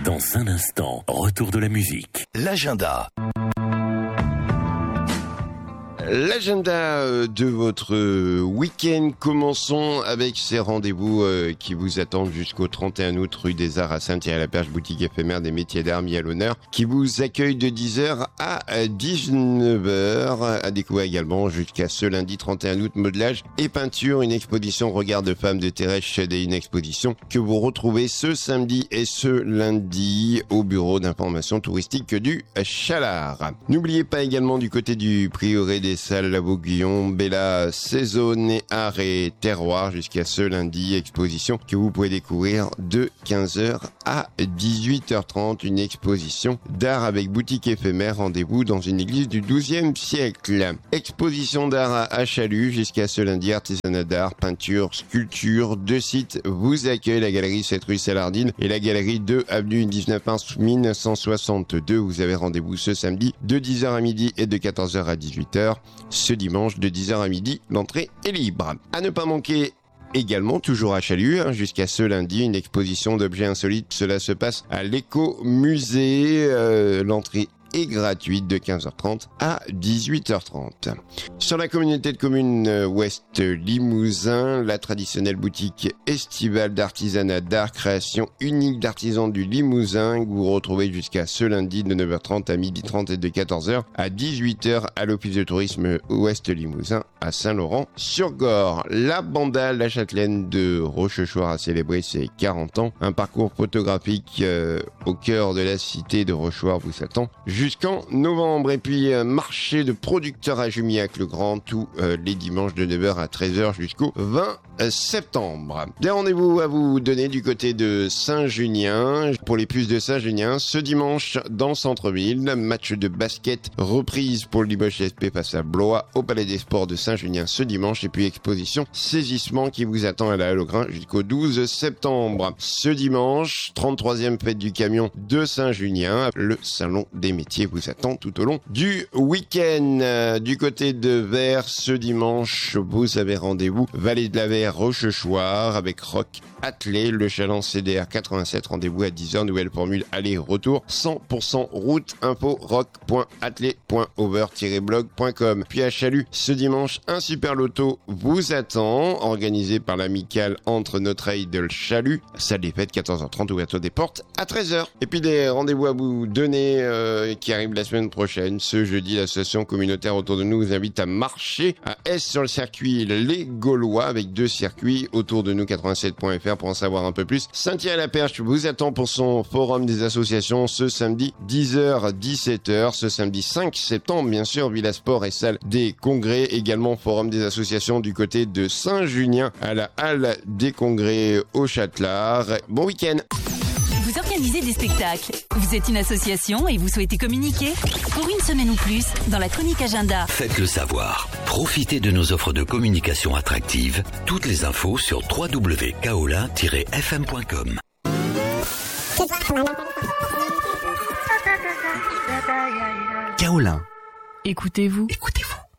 Dans un instant, retour de la musique. L'agenda. L'agenda de votre week-end, commençons avec ces rendez-vous qui vous attendent jusqu'au 31 août, rue des Arts à Saint-Thierry-la-Perche, boutique éphémère des métiers d'art mis à l'honneur, qui vous accueille de 10h à 19h. À découvrir également jusqu'à ce lundi 31 août, modelage et peinture, une exposition Regard de femme de Thérèse Chédet, une exposition que vous retrouvez ce samedi et ce lundi au bureau d'information touristique du Chalard. N'oubliez pas également du côté du prieuré des Salles La Vauguillon, Bella Saison et Art et Terroir jusqu'à ce lundi, exposition que vous pouvez découvrir de 15h à 18h30, une exposition d'art avec boutique éphémère, rendez-vous dans une église du XIIe siècle. Exposition d'art à Chalut jusqu'à ce lundi, artisanat d'art, peinture, sculpture, deux sites vous accueillent, la galerie 7 rue Salardine et la galerie 2 avenue 19 mars 1962. Vous avez rendez-vous ce samedi de 10h à midi et de 14h à 18h. Ce dimanche de 10h à midi, l'entrée est libre. À ne pas manquer également, toujours à Chalut, jusqu'à ce lundi, une exposition d'objets insolites. Cela se passe à l'éco-musée. L'entrée est gratuite de 15h30 à 18h30. Sur la communauté de communes Ouest Limousin, la traditionnelle boutique estivale d'artisanat d'art, création unique d'artisans du Limousin, que vous retrouvez jusqu'à ce lundi de 9h30 à 12h30 et de 14h à 18h à l'office de tourisme Ouest Limousin à Saint-Laurent-sur-Gorre. La Banda, la châtelaine de Rochechouart a célébré ses 40 ans. Un parcours photographique au cœur de la cité de Rochechouart vous attend jusqu'en novembre. Et puis marché de producteurs à Jumillac-le-Grand tous les dimanches de 9h à 13h jusqu'au 20 septembre. Des rendez-vous à vous donner du côté de Saint-Junien. Pour les puces de Saint-Junien, ce dimanche dans le centre-ville, match de basket, reprise pour le Limoges SP face à Blois au Palais des Sports de Saint-Junien ce dimanche. Et puis exposition saisissement qui vous attend à la Halle au Grain jusqu'au 12 septembre. Ce dimanche, 33e fête du camion de Saint-Junien, le salon des métiers vous attend tout au long du week-end. Du côté de Vers, ce dimanche, vous avez rendez-vous Vallée de la Vers, Rochechouart avec Rock Attelé, le Chaland CDR 87, rendez-vous à 10h, nouvelle formule aller-retour, 100% route, info rock.attelé.over-blog.com. Puis à Chalut, ce dimanche, un super loto vous attend, organisé par l'amicale entre Notre Idol Chalut, salle des fêtes, 14h30, ouverture des portes à 13h. Et puis des rendez-vous à vous donner qui arrivent la semaine prochaine. Ce jeudi, l'association communautaire autour de nous vous invite à marcher à Est sur le circuit Les Gaulois avec deux circuits autour de nous, 87.fr pour en savoir un peu plus. Saint-Thierry-la-Perche vous attend pour son forum des associations ce samedi 10h-17h. Ce samedi 5 septembre, bien sûr, Villa Sport et salle des congrès. Également forum des associations du côté de Saint-Junien à la Halle des congrès au Châtelard. Bon week-end. Vous organisez des spectacles, vous êtes une association et vous souhaitez communiquer? Pour une semaine ou plus, dans la chronique agenda. Faites-le savoir. Profitez de nos offres de communication attractives. Toutes les infos sur www.kaolin-fm.com. Kaolin. Écoutez-vous. Écoutez-vous.